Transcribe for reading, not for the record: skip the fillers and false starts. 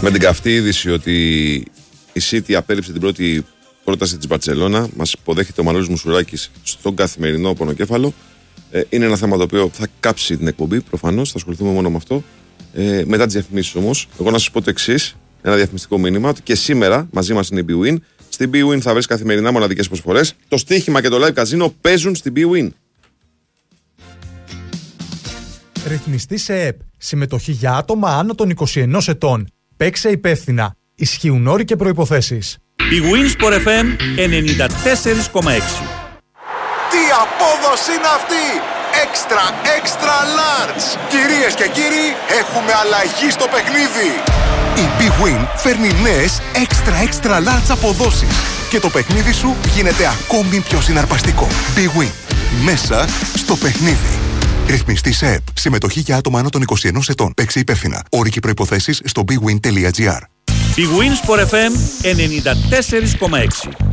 Με την καυτή είδηση ότι η City απέρριψε την πρώτη πρόταση της Μπαρτσελώνα, μας υποδέχεται ο Μανώλης Μουσουράκης στον καθημερινό πονοκέφαλο. Είναι ένα θέμα το οποίο θα κάψει την εκπομπή, προφανώς, θα ασχοληθούμε μόνο με αυτό. Μετά τις διαφημίσεις όμως, εγώ να σας πω το εξής, ένα διαφημιστικό μήνυμα, ότι και σήμερα μαζί μας είναι η BWIN. Στην BWIN θα βρεις καθημερινά μοναδικές προσφορές. Το στοίχημα και το live casino παίζουν στην BWIN. Ρυθμιστή σε ΕΠ. Συμμετοχή για άτομα άνω των 21 ετών. Παίξε υπεύθυνα. Ισχύουν όροι και προϋποθέσεις. BWIN Sport FM 94,6. Τι απόδοση είναι αυτή! Extra large! Κυρίες και κύριοι, έχουμε αλλαγή στο παιχνίδι! Η BWIN φέρνει νέες extra large αποδόσεις και το παιχνίδι σου γίνεται ακόμη πιο συναρπαστικό. BWIN. Μέσα στο παιχνίδι. Ρυθμιστή σε ΕΠ. Συμμετοχή για άτομα άνω των 21 ετών. Παίξε υπεύθυνα. Όροι και προϋποθέσεις στο bwin.gr. BWIN Sport FM 94,6.